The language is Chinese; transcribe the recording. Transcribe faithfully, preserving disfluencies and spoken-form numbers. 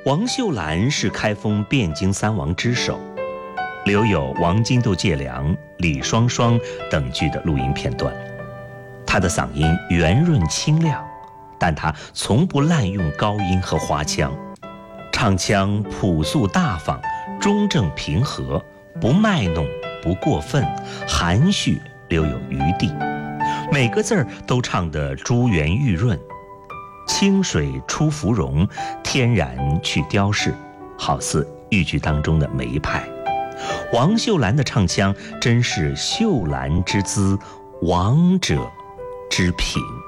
王秀兰是开封汴京三王之首，留有《王金豆借粮》《李双双》等剧的录音片段。她的嗓音圆润清亮，但她从不滥用高音和花腔，唱腔朴素大方，中正平和，不卖弄，不过分，含蓄，留有余地，每个字儿都唱得珠圆玉润，清水出芙蓉，天然去雕饰，好似豫剧当中的梅派。王秀兰的唱腔真是秀兰之姿，王者之品。